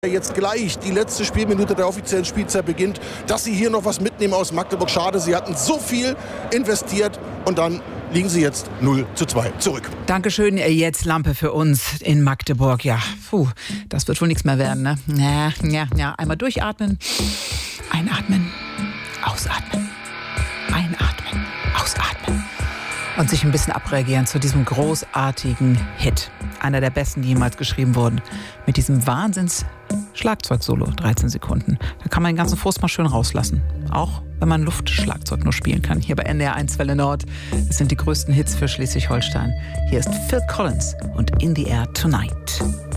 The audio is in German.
Jetzt gleich die letzte Spielminute der offiziellen Spielzeit beginnt, dass sie hier noch was mitnehmen aus Magdeburg. Schade, sie hatten so viel investiert und dann liegen sie jetzt 0:2 zurück. Dankeschön, jetzt Lampe für uns in Magdeburg. Ja, das wird wohl nichts mehr werden, ne? Ja, einmal durchatmen, einatmen, ausatmen, einatmen, ausatmen. Und sich ein bisschen abreagieren zu diesem großartigen Hit. Einer der besten, die jemals geschrieben wurden. Mit diesem Wahnsinns-Schlagzeug-Solo, 13 Sekunden. Da kann man den ganzen Frust mal schön rauslassen. Auch wenn man Luftschlagzeug nur spielen kann. Hier bei NDR 1 Welle Nord. Es sind die größten Hits für Schleswig-Holstein. Hier ist Phil Collins und In the Air Tonight.